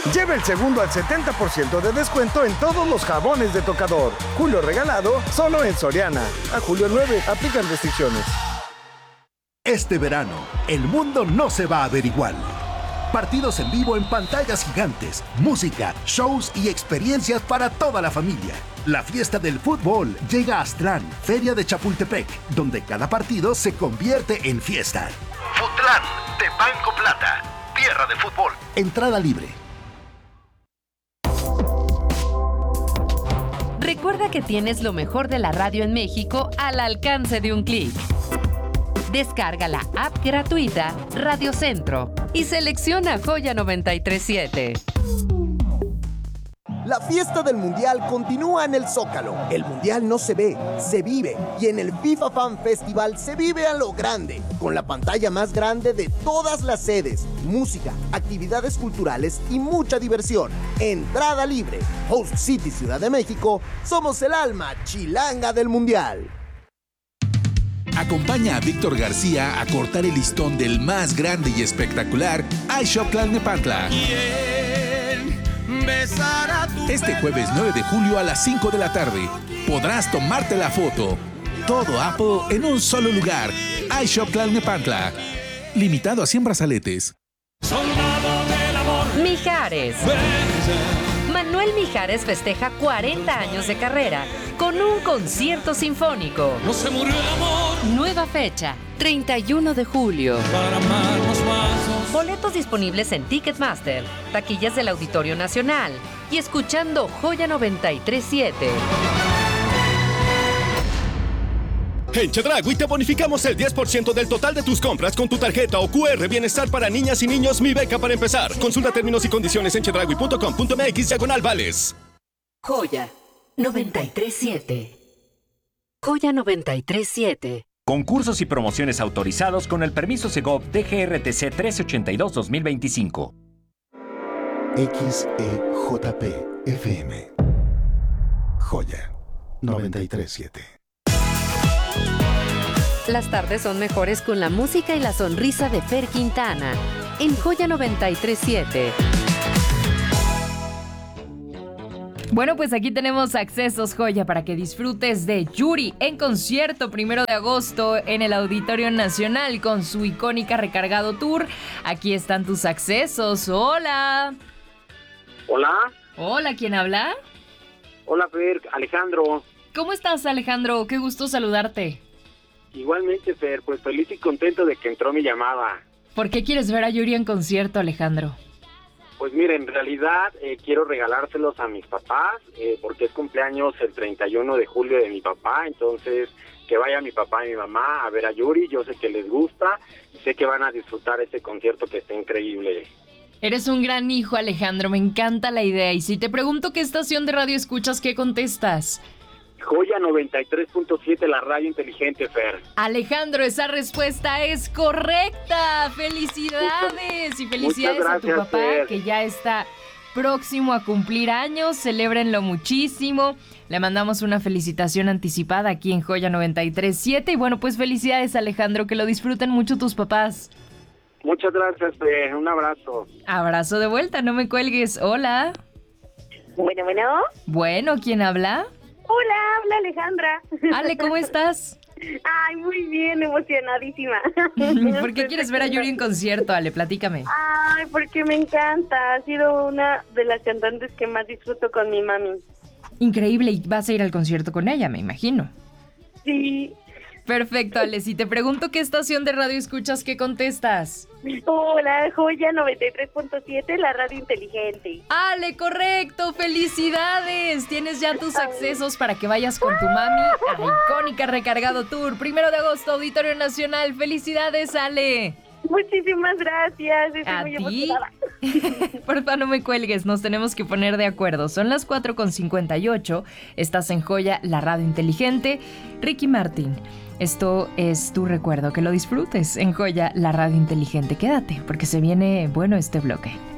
Lleva el segundo al 70% de descuento en todos los jabones de tocador. Julio regalado, solo en Soriana. A julio 9, aplican restricciones. Este verano, el mundo no se va a ver igual. Partidos en vivo en pantallas gigantes, música, shows y experiencias para toda la familia. La fiesta del fútbol llega a Aztlán, Feria de Chapultepec, donde cada partido se convierte en fiesta. Futlán, de Banco Plata, tierra de fútbol. Entrada libre. Recuerda que tienes lo mejor de la radio en México al alcance de un clic. Descarga la app gratuita Radio Centro y selecciona Joya 937. La fiesta del Mundial continúa en el Zócalo. El Mundial no se ve, se vive. Y en el FIFA Fan Festival se vive a lo grande, con la pantalla más grande de todas las sedes, música, actividades culturales y mucha diversión. Entrada libre. Host City Ciudad de México, somos el alma chilanga del Mundial. Acompaña a Víctor García a cortar el listón del más grande y espectacular iShop Tlalnepantla. Este jueves 9 de julio a las 5 de la tarde podrás tomarte la foto. Todo Apple en un solo lugar. iShop Tlalnepantla. Limitado a 100 brazaletes. Mijares. Manuel Mijares festeja 40 años de carrera con un concierto sinfónico. No se murió el amor. Nueva fecha, 31 de julio. Para amarnos más. Boletos disponibles en Ticketmaster, taquillas del Auditorio Nacional y escuchando Joya 937. En Chedraui te bonificamos el 10% del total de tus compras con tu tarjeta o QR Bienestar para niñas y niños Mi Beca para empezar. Consulta términos y condiciones en chedraui.com.mx/vales. Joya 937. Joya 937. Concursos y promociones autorizados con el permiso Segov DGRTC 1382-2025. XEJP FM. Joya 937. Las tardes son mejores con la música y la sonrisa de Fer Quintana en Joya 937. Bueno, pues aquí tenemos accesos, Joya, para que disfrutes de Yuri en concierto 1 de agosto en el Auditorio Nacional con su icónica Recargado Tour. Aquí están tus accesos. Hola. Hola. Hola, ¿quién habla? Hola, Fer, Alejandro. ¿Cómo estás, Alejandro? Qué gusto saludarte. Igualmente, Fer, pues feliz y contento de que entró mi llamada. ¿Por qué quieres ver a Yuri en concierto, Alejandro? Pues mire, en realidad quiero regalárselos a mis papás, porque es cumpleaños el 31 de julio de mi papá, entonces que vaya mi papá y mi mamá a ver a Yuri, yo sé que les gusta, y sé que van a disfrutar este concierto que está increíble. Eres un gran hijo, Alejandro, me encanta la idea, y si te pregunto qué estación de radio escuchas, ¿qué contestas? Joya 93.7, la radio inteligente, Fer. Alejandro, esa respuesta es correcta. ¡Felicidades! Y felicidades gracias, a tu papá, Fer, que ya está próximo a cumplir años. Celébrenlo muchísimo. Le mandamos una felicitación anticipada aquí en Joya 93.7. Y bueno, pues felicidades, Alejandro, que lo disfruten mucho tus papás. Muchas gracias, Fer. Un abrazo. Abrazo de vuelta, no me cuelgues. Hola. Bueno. Bueno, ¿quién habla? Hola, habla Alejandra. Ale, ¿cómo estás? Ay, muy bien, emocionadísima. ¿Por qué quieres ver a Yuri en concierto, Ale? Platícame. Ay, porque me encanta. Ha sido una de las cantantes que más disfruto con mi mami. Increíble, y vas a ir al concierto con ella, me imagino. Sí. Perfecto, Ale. Si te pregunto qué estación de radio escuchas, ¿qué contestas? Hola, Joya 93.7, la radio inteligente. Ale, correcto, felicidades. Tienes ya tus accesos para que vayas con tu mami a icónica Recargado Tour, 1 de agosto, Auditorio Nacional. Felicidades, Ale. Muchísimas gracias, estoy a muy ti. emocionada. Porfa, no me cuelgues, nos tenemos que poner de acuerdo. Son las 4:58, estás en Joya, la radio inteligente. Ricky Martin, esto es tu recuerdo, que lo disfrutes en Joya, la radio inteligente. Quédate, porque se viene bueno este bloque.